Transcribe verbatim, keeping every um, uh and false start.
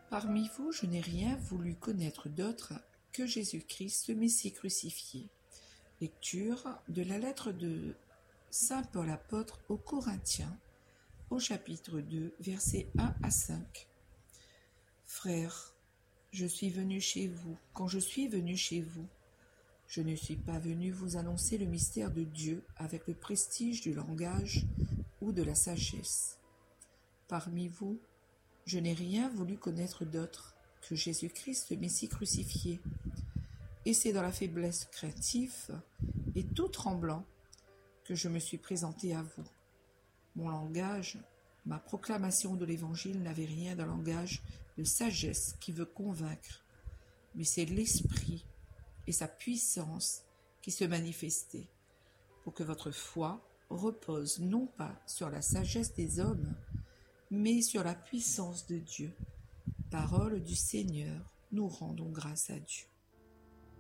Parmi vous, je n'ai rien voulu connaître d'autre que Jésus-Christ, le Messie crucifié. Lecture de la lettre de saint Paul apôtre aux Corinthiens, au chapitre deux, versets un à cinq. Frères, je suis venu chez vous. Quand je suis venu chez vous, je ne suis pas venu vous annoncer le mystère de Dieu avec le prestige du langage ou de la sagesse. Parmi vous, je n'ai rien voulu connaître d'autre que Jésus-Christ, le Messie crucifié. Et c'est dans la faiblesse craintive et tout tremblant que je me suis présenté à vous. Mon langage, ma proclamation de l'Évangile n'avait rien d'un langage de sagesse qui veut convaincre, mais c'est l'Esprit et sa puissance qui se manifestaient, pour que votre foi repose non pas sur la sagesse des hommes, mais sur la puissance de Dieu. Parole du Seigneur, nous rendons grâce à Dieu.